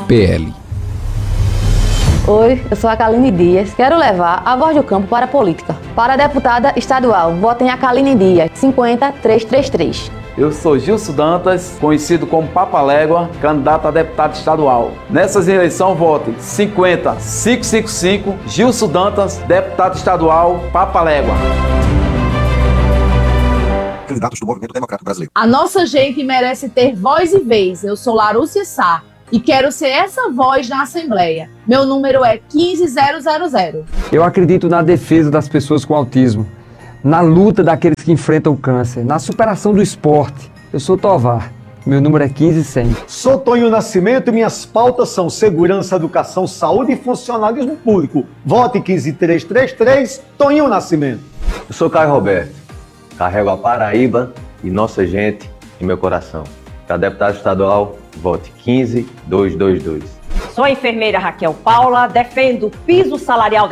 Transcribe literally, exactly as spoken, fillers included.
P L. Oi, eu sou a Kaline Dias. Quero levar a voz do campo para a política. Para a deputada estadual, votem a Kaline Dias, cinquenta, trezentos e trinta e três. Eu sou Gilson Dantas, conhecido como Papalégua, candidato a deputado estadual. Nessas eleições, vote cinquenta, quinhentos e cinquenta e cinco, Gilson Dantas, deputado estadual, Papalégua. Candidatos do Movimento Democrático Brasileiro. A nossa gente merece ter voz e vez. Eu sou Larúcia Sá e quero ser essa voz na Assembleia. Meu número é quinze mil. Eu acredito na defesa das pessoas com autismo, na luta daqueles que enfrentam o câncer, na superação do esporte. Eu sou Tovar. Meu número é quinze mil e cem. Sou Tonho Nascimento e minhas pautas são segurança, educação, saúde e funcionalismo público. Vote quinze mil trezentos e trinta e três, Tonho Nascimento. Eu sou Caio Roberto. Carrego a Paraíba e nossa gente em meu coração. Para deputado estadual, vote quinze mil duzentos e vinte e dois. Sou a enfermeira Raquel Paula, defendo o piso salarial